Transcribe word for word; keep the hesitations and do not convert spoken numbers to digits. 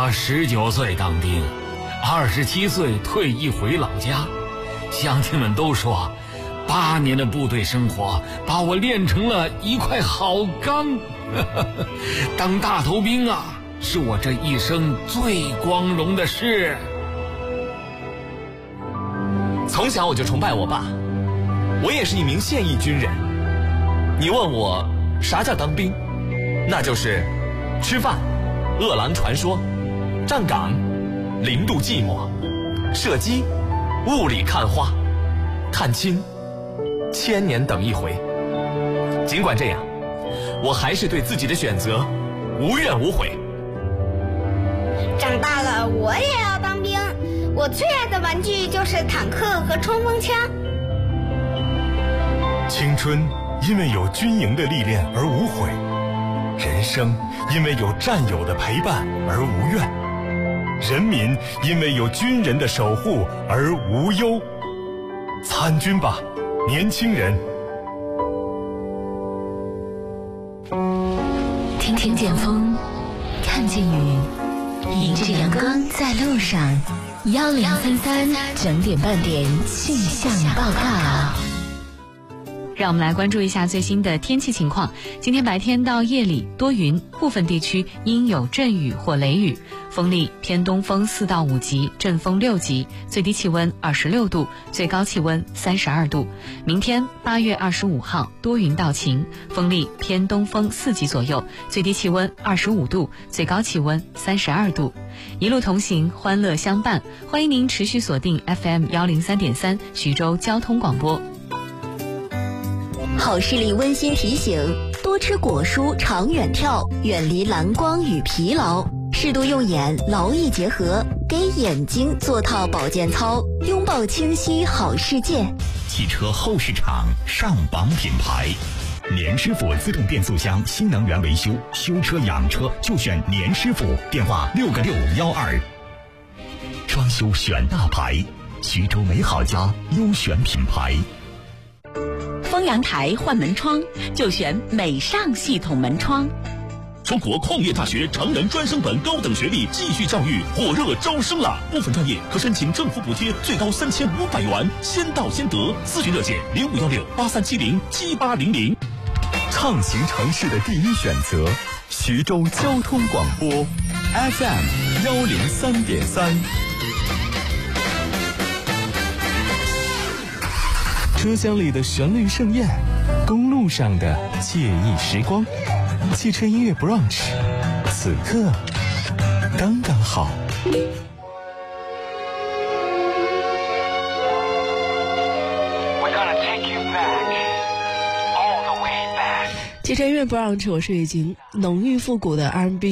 我十九岁当兵，二十七岁退役回老家，乡亲们都说，八年的部队生活把我练成了一块好钢。当大头兵啊，是我这一生最光荣的事。 从小我就崇拜我爸，我也是一名现役军人。你问我啥叫当兵，那就是吃饭、饿狼传说、站岗、零度寂寞、射击、雾里看花、看清、千年等一回。尽管这样，我还是对自己的选择无怨无悔。 长大了我也要当兵，我最爱的玩具就是坦克和冲锋枪。 青春因为有军营的历练而无悔，人生因为有战友的陪伴而无怨，人民因为有军人的守护而无忧。参军吧，年轻人！ 听听见风，看见雨，迎着阳光在路上。幺零三三整点半点气象报告。 让我们来关注一下最新的天气情况。今天白天到夜里多云，部分地区应有阵雨或雷雨，风力偏东风四到五级，阵风六级，最低气温二十六度，最高气温三十二度。明天八月二十五号多云到晴，风力偏东风四级左右，最低气温二十五度，最高气温三十二度。一路同行，欢乐相伴，欢迎您持续锁定 F M 幺零三点三徐州交通广播。 好视力温馨提醒：多吃果蔬，长远跳，远离蓝光与疲劳，适度用眼，劳逸结合，给眼睛做套保健操，拥抱清晰好世界。 汽车后市场上榜品牌，年师傅自动变速箱新能源维修，修车养车就选年师傅，电话六个六幺二。装修选大牌，徐州美好家优选品牌。 封阳台换门窗就选美尚系统门窗。 中国矿业大学成人专升本高等学历继续教育火热招生了，部分专业可申请政府补贴，最高三千五百元，先到先得。咨询热线零五幺六八三七零七八零零。 畅行城市的第一选择，徐州交通广播 F M 幺零三点三。 车厢里的旋律盛宴，公路上的惬意时光，汽车音乐 brunch， 此刻刚刚好。 汽车音乐 brunch， 我是雨晴，浓郁复古的 R and B。